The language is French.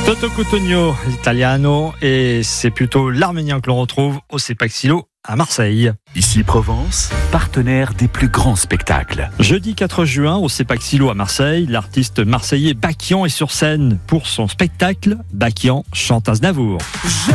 Toto Cutugno, l'italiano, et c'est plutôt l'arménien que l'on retrouve au Cepaxilo à Marseille. Ici Provence, partenaire des plus grands spectacles. Jeudi 4 juin, au Cepaxilo à Marseille, l'artiste marseillais Bakian est sur scène pour son spectacle Bakian chante Aznavour.